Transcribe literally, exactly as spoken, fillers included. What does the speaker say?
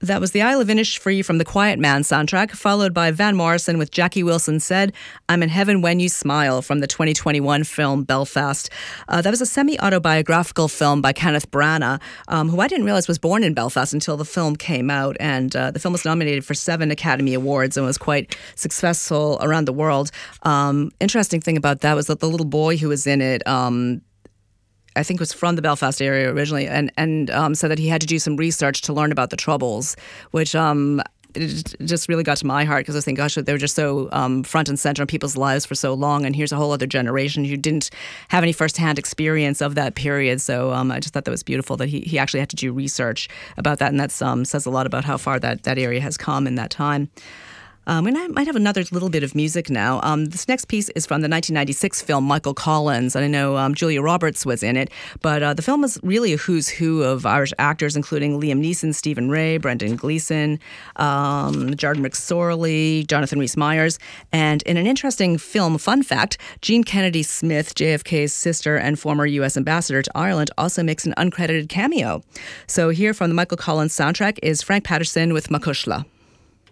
That was the Isle of Innisfree from the Quiet Man soundtrack, followed by Van Morrison with Jackie Wilson Said, I'm in Heaven When You Smile from the twenty twenty-one film Belfast. Uh, that was a semi-autobiographical film by Kenneth Branagh, um, who I didn't realize was born in Belfast until the film came out. And uh, the film was nominated for seven Academy Awards and was quite successful around the world. Um, interesting thing about that was that the little boy who was in it, um, I think was from the Belfast area originally, and and um, said that he had to do some research to learn about the Troubles, which um, it just really got to my heart because I was thinking, gosh, they were just so um, front and center in people's lives for so long, and here's a whole other generation who didn't have any firsthand experience of that period. So um, I just thought that was beautiful that he, he actually had to do research about that, and that um, says a lot about how far that, that area has come in that time. Um, and I might have another little bit of music now. Um, this next piece is from the nineteen ninety-six film Michael Collins. And I know um, Julia Roberts was in it, but uh, the film is really a who's who of Irish actors, including Liam Neeson, Stephen Ray, Brendan Gleeson, um, Jordan McSorley, Jonathan Rhys-Meyers. And in an interesting film fun fact, Jean Kennedy Smith, J F K's sister and former U S ambassador to Ireland, also makes an uncredited cameo. So here from the Michael Collins soundtrack is Frank Patterson with Macushla.